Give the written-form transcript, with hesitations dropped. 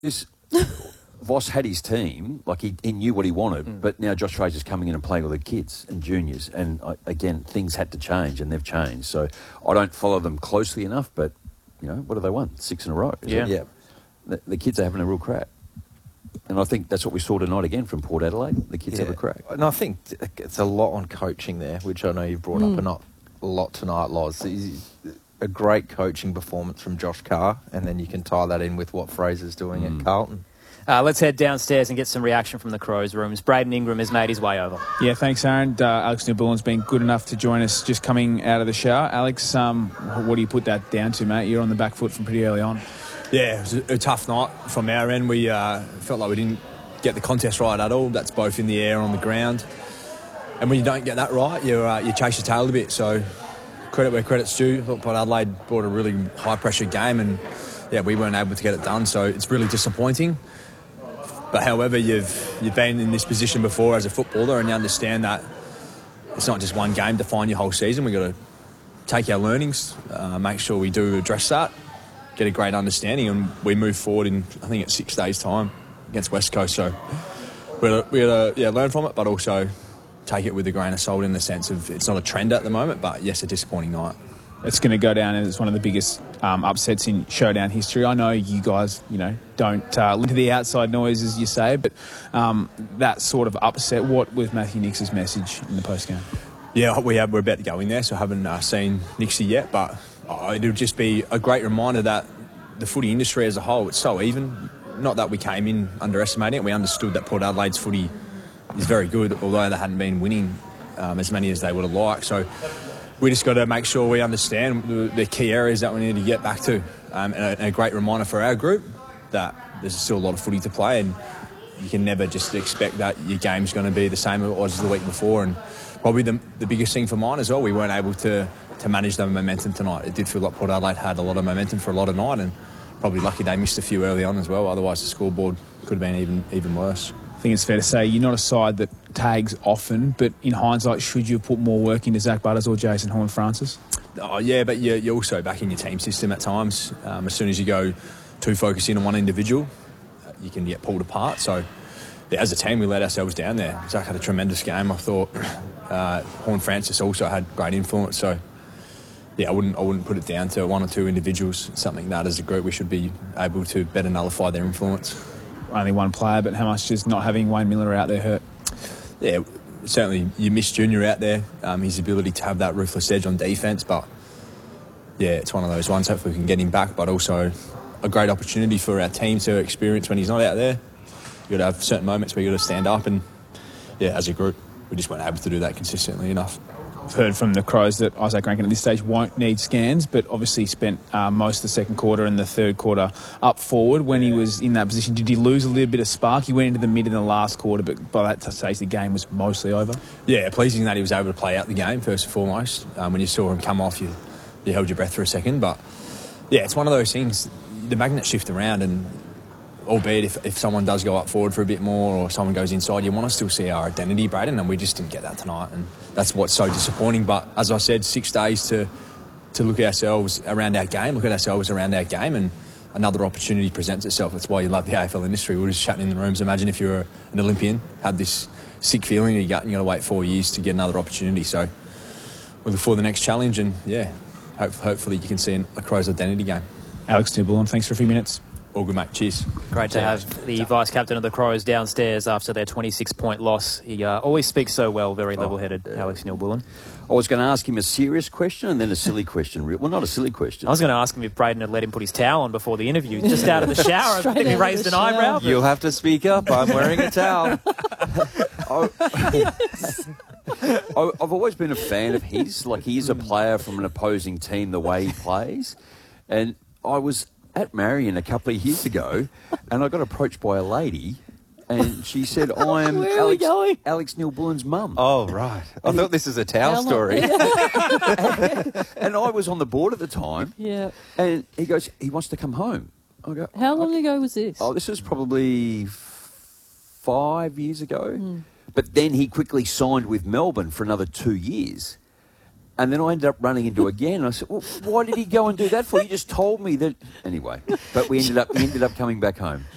This Voss had his team, like he knew what he wanted, but now Josh Fraser's coming in and playing with the kids and juniors, and again, things had to change, and they've changed. So I don't follow them closely enough, but, what have they won? 6 in a row. Yeah. The kids are having a real crack. And I think that's what we saw tonight again from Port Adelaide. The kids have a crack. And I think it's a lot on coaching there, which I know you've brought up, but not a lot tonight, Loz. A great coaching performance from Josh Carr, and then you can tie that in with what Fraser's doing at Carlton. Let's head downstairs and get some reaction from the Crows rooms. Braden Ingram has made his way over. Yeah, thanks, Aaron. Alex Neil-Bullen's been good enough to join us just coming out of the shower. Alex, what do you put that down to, mate? You're on the back foot from pretty early on. Yeah, it was a tough night from our end. We felt like we didn't get the contest right at all. That's both in the air and on the ground. And when you don't get that right, you chase your tail a bit. So credit where credit's due. I thought Port Adelaide brought a really high-pressure game, and, we weren't able to get it done. So it's really disappointing. But however, you've been in this position before as a footballer, and you understand that it's not just one game to define your whole season. We've got to take our learnings, make sure we do address that, get a great understanding, and we move forward in, I think, it's 6 days' time against West Coast. So we got to learn from it, but also take it with a grain of salt in the sense of it's not a trend at the moment, but yes, a disappointing night. It's going to go down as one of the biggest upsets in showdown history. I know you guys, don't listen to the outside noise, as you say, but that sort of upset, what was Matthew Nix's message in the postgame? Yeah, we're about to go in there, so I haven't seen Nixie yet, but it'll just be a great reminder that the footy industry as a whole, it's so even. Not that we came in underestimating it. We understood that Port Adelaide's footy is very good, although they hadn't been winning as many as they would have liked. So we just got to make sure we understand the key areas that we need to get back to. And a great reminder for our group that there's still a lot of footy to play, and you can never just expect that your game's going to be the same as the week before. And probably the biggest thing for mine as well, we weren't able to manage the momentum tonight. It did feel like Port Adelaide had a lot of momentum for a lot of night, and probably lucky they missed a few early on as well. Otherwise, the scoreboard could have been even worse. I think it's fair to say you're not a side that tags often, but in hindsight, should you have put more work into Zach Butters or Jason Horne-Francis? Oh, yeah, but you're also back in your team system at times. As soon as you go too focused in on one individual, you can get pulled apart. So, as a team, we let ourselves down there. Zach had a tremendous game. I thought Horne-Francis also had great influence. So, I wouldn't put it down to one or two individuals. It's something that, as a group, we should be able to better nullify their influence. Only one player, but how much does not having Wayne Miller out there hurt? Yeah, certainly you miss Junior out there, his ability to have that ruthless edge on defence, but it's one of those ones. Hopefully we can get him back, but also a great opportunity for our team to experience when he's not out there. You've got to have certain moments where you've got to stand up, and as a group, we just weren't able to do that consistently enough. I've heard from the Crows that Isaac Rankin at this stage won't need scans, but obviously spent most of the second quarter and the third quarter up forward. When he was in that position, did he lose a little bit of spark? He went into the mid in the last quarter, but by that stage the game was mostly over. Yeah, pleasing that he was able to play out the game first and foremost. When you saw him come off, you held your breath for a second. But, it's one of those things. The magnets shift around, and albeit if someone does go up forward for a bit more or someone goes inside, you want to still see our identity, Braden, and we just didn't get that tonight. And that's what's so disappointing. But as I said, 6 days to look at ourselves around our game, and another opportunity presents itself. That's why you love the AFL industry. We're just chatting in the rooms. Imagine if you were an Olympian, had this sick feeling in your gut and you got to wait 4 years to get another opportunity. So we look forward to the next challenge, and hopefully you can see a Crows identity game. Alex Neil-Bullen, thanks for a few minutes. All good, mate. Cheers. Great to have the vice-captain of the Crows downstairs after their 26-point loss. He always speaks so well, very level-headed, Alex Neil-Bullen. I was going to ask him a serious question and then a silly question. Well, not a silly question. I was going to ask him if Braden had let him put his towel on before the interview. Just out of the shower. I think he raised an eyebrow. You'll have to speak up. I'm wearing a towel. I've always been a fan of his. Like, he is a player from an opposing team, the way he plays. And I was at Marion a couple of years ago, and I got approached by a lady, and she said, I am Alex Neil-Bullen's mum. Oh, right. I thought this was a towel story. And I was on the board at the time. Yeah. And he goes, he wants to come home. I go, how long ago was this? Oh, this was probably 5 years ago. But then he quickly signed with Melbourne for another 2 years. And then I ended up running into again. I said, well, why did he go and do that for? You just told me that. Anyway, but we ended up coming back home.